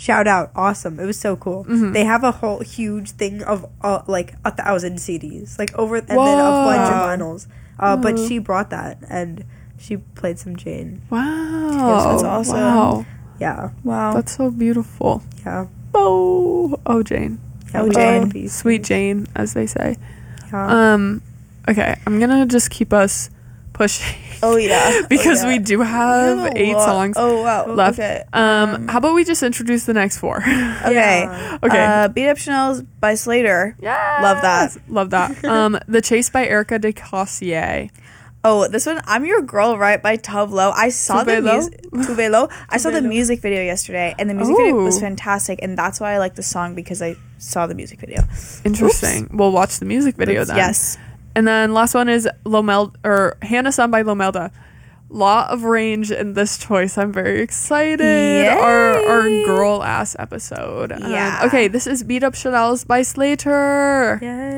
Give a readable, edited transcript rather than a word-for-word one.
Shout out. Awesome. It was so cool. They have a whole huge thing of like 1,000 CDs, like over, and then a bunch of vinyls. But she brought that, and she played some Jane. Wow. That's awesome. Wow. Yeah. Wow. That's so beautiful. Yeah. Oh, Jane. Yeah, Jane. Sweet Jane, as they say. Yeah. Okay, I'm gonna just keep us pushing. Oh, yeah. because we do have 8 songs left. Okay. How about we just introduce the next 4? Okay. Yeah. Okay. Beat Up Chanel's by Slater. Yeah. Love that. The Chase by Erica de Cossier. Oh, this one, I'm Your Girl, right, by Tove Lo. I saw the music. Tove Lo. I saw the music video yesterday, and the music video was fantastic, and that's why I like the song, because I saw the music video. Interesting. We'll watch the music video then. Yes. And then last one is Hannah Sun by Lomelda. Lot of range in this choice. I'm very excited. Yay. Our girl ass episode. Yeah. Okay, this is Beat Up Chanel's by Slater. Yay.